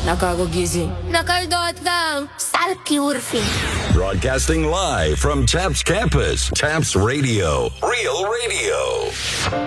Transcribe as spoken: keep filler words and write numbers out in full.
Nakakagising. Nakaldot lang. Salki-urfi. Broadcasting live from TAPS campus. TAPS Radio. Real Radio.